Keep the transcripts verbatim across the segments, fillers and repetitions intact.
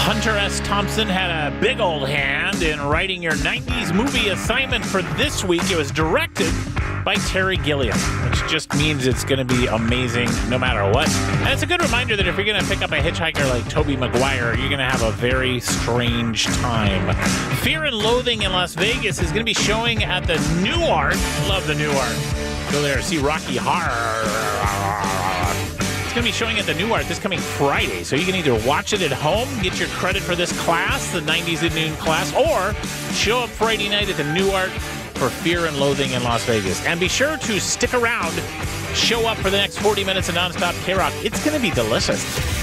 Hunter S. Thompson had a big old hand in writing your nineties movie assignment for this week. It was directed by Terry Gilliam, which just means it's going to be amazing no matter what. And it's a good reminder that if you're going to pick up a hitchhiker like Tobey Maguire, you're going to have a very strange time. Fear and Loathing in Las Vegas is going to be showing at the Nuart. Love the Nuart. Go there, see Rocky Horror. It's going to be showing at the Nuart this coming Friday, so you can either watch it at home, get your credit for this class, the nineties at Noon class, or show up Friday night at the Nuart for Fear and Loathing in Las Vegas. And be sure to stick around, show up for the next forty minutes of nonstop K-Rock. It's going to be delicious.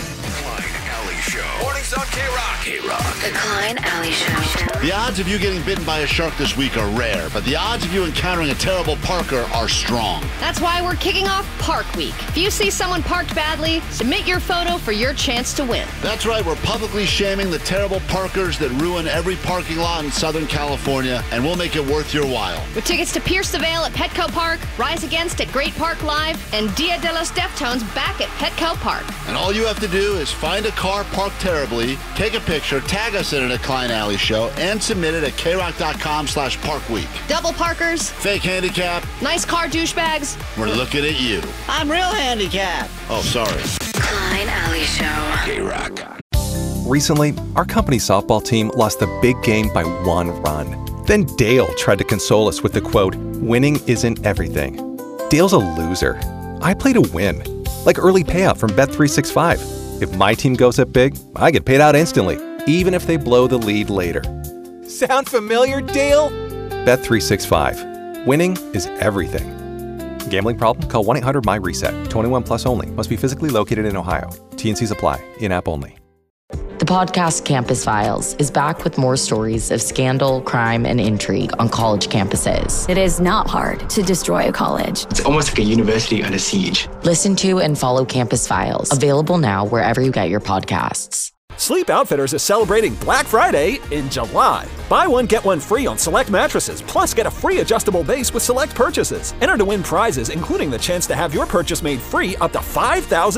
Mornings on K-Rock. K-Rock. The Klein Alley Show. The odds of you getting bitten by a shark this week are rare, but the odds of you encountering a terrible parker are strong. That's why we're kicking off Park Week. If you see someone parked badly, submit your photo for your chance to win. That's right, we're publicly shaming the terrible parkers that ruin every parking lot in Southern California, and we'll make it worth your while. With tickets to Pierce the Veil at Petco Park, Rise Against at Great Park Live, and Dia de los Deftones back at Petco Park. And all you have to do is find a car parked terribly, take a picture, tag us in it at Klein Alley Show, and submit it at krock.com slash parkweek. Double parkers, fake handicap, nice car douchebags. We're looking at you. I'm real handicapped. Oh, sorry. Klein Alley Show. K-Rock. Recently, our company softball team lost the big game by one run. Then Dale tried to console us with the quote, "Winning isn't everything." Dale's a loser. I play to win. Like early payout from Bet three sixty-five. If my team goes up big, I get paid out instantly, even if they blow the lead later. Sound familiar, Dale? Bet three sixty-five. Winning is everything. Gambling problem? Call one eight hundred M Y reset. twenty-one plus only. Must be physically located in Ohio. T N Cs apply. In-app only. The podcast Campus Files is back with more stories of scandal, crime, and intrigue on college campuses. It is not hard to destroy a college. It's almost like a university under siege. Listen to and follow Campus Files. Available now wherever you get your podcasts. Sleep Outfitters is celebrating Black Friday in July. Buy one, get one free on select mattresses, plus get a free adjustable base with select purchases. Enter to win prizes, including the chance to have your purchase made free up to five thousand dollars.